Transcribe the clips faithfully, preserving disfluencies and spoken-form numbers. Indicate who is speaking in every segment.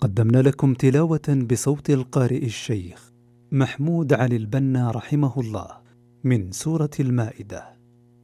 Speaker 1: قدمنا لكم تلاوة بصوت القارئ الشيخ محمود علي البنا رحمه الله من سورة المائدة.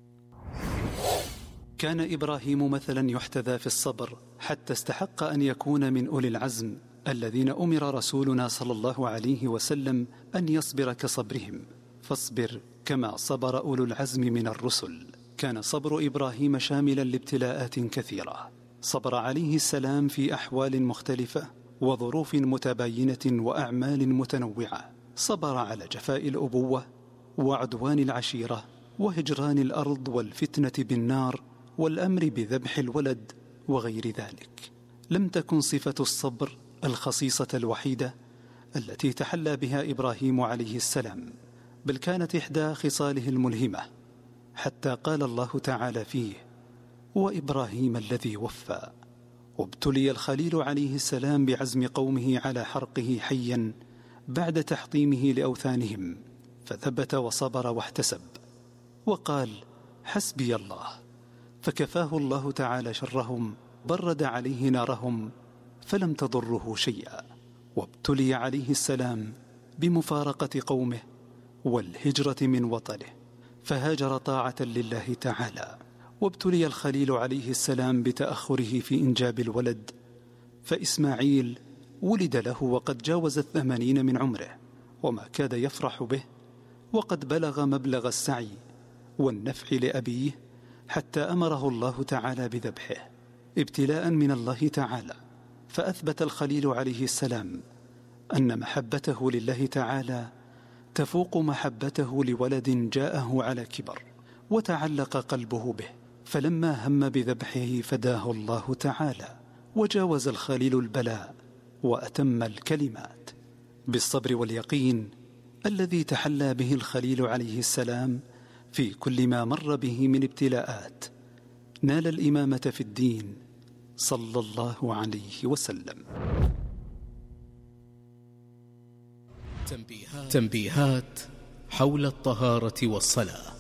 Speaker 1: كان إبراهيم مثلا يحتذى في الصبر حتى استحق أن يكون من أولي العزم الذين أمر رسولنا صلى الله عليه وسلم أن يصبر كصبرهم، فاصبر كما صبر أولو العزم من الرسل. كان صبر إبراهيم شاملا لابتلاءات كثيرة، صبر عليه السلام في أحوال مختلفة وظروف متباينة وأعمال متنوعة. صبر على جفاء الأبوة وعدوان العشيرة وهجران الأرض والفتنة بالنار والأمر بذبح الولد وغير ذلك. لم تكن صفة الصبر الخصيصة الوحيدة التي تحلى بها إبراهيم عليه السلام، بل كانت إحدى خصاله الملهمة، حتى قال الله تعالى فيه: وإبراهيم الذي وفى. وابتلي الخليل عليه السلام بعزم قومه على حرقه حيا بعد تحطيمه لأوثانهم، فثبت وصبر واحتسب وقال: حسبي الله، فكفاه الله تعالى شرهم، برد عليه نارهم فلم تضره شيئا. وابتلي عليه السلام بمفارقة قومه والهجرة من وطنه، فهاجر طاعة لله تعالى. وابتلي الخليل عليه السلام بتأخره في إنجاب الولد، فإسماعيل ولد له وقد جاوز الثمانين من عمره، وما كاد يفرح به، وقد بلغ مبلغ السعي والنفع لأبيه، حتى أمره الله تعالى بذبحه ابتلاء من الله تعالى. فأثبت الخليل عليه السلام أن محبته لله تعالى تفوق محبته لولد جاءه على كبر وتعلق قلبه به، فلما هم بذبحه فداه الله تعالى، وجاوز الخليل البلاء وأتم الكلمات. بالصبر واليقين الذي تحلى به الخليل عليه السلام في كل ما مر به من ابتلاءات، نال الإمامة في الدين صلى الله عليه وسلم.
Speaker 2: تنبيهات, تنبيهات حول الطهارة والصلاة.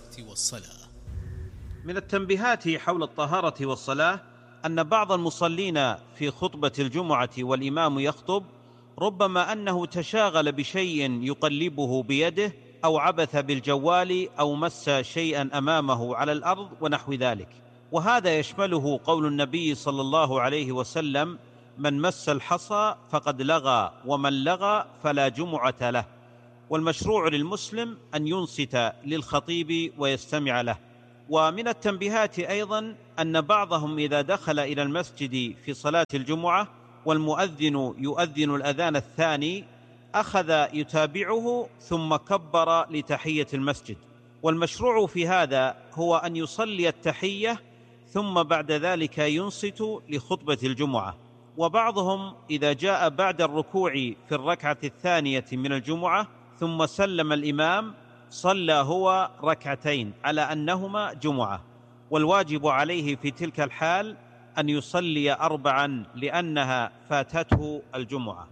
Speaker 3: من التنبيهات حول الطهارة والصلاة أن بعض المصلين في خطبة الجمعة والإمام يخطب ربما أنه تشاغل بشيء يقلبه بيده أو عبث بالجوال أو مس شيئا أمامه على الأرض ونحو ذلك، وهذا يشمله قول النبي صلى الله عليه وسلم: من مس الحصى فقد لغى، ومن لغى فلا جمعة له. والمشروع للمسلم أن ينصت للخطيب ويستمع له. ومن التنبيهات أيضا أن بعضهم إذا دخل إلى المسجد في صلاة الجمعة والمؤذن يؤذن الأذان الثاني أخذ يتابعه ثم كبر لتحية المسجد، والمشروع في هذا هو أن يصلي التحية ثم بعد ذلك ينصت لخطبة الجمعة. وبعضهم إذا جاء بعد الركوع في الركعة الثانية من الجمعة ثم سلم الإمام صلى هو ركعتين على أنهما جمعة، والواجب عليه في تلك الحال أن يصلي أربعا لأنها فاتته الجمعة.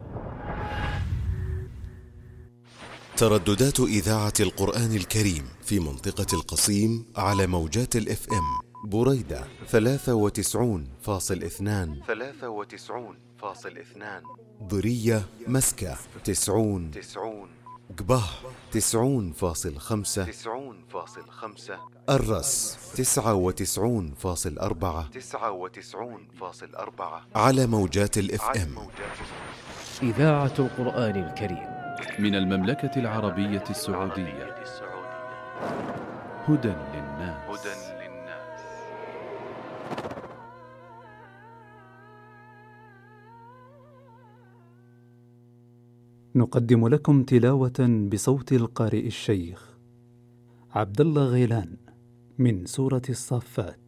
Speaker 4: ترددات إذاعة القرآن الكريم في منطقة القصيم على موجات الإف إم: بريدة ثلاثة وتسعون فاصل اثنان ثلاثة وتسعون فاصل اثنان، ضرية مسكة تسعون تسعون، قبه تسعون فاصل خمسة تسعون فاصل خمسة، الرس تسعة وتسعون فاصل أربعة تسعة وتسعون فاصل أربعة على موجات الإف إم.
Speaker 5: إذاعة القرآن الكريم
Speaker 6: من المملكة العربية السعودية، هدى للناس.
Speaker 1: نقدم لكم تلاوة بصوت القارئ الشيخ عبد الله غيلان من سورة الصافات.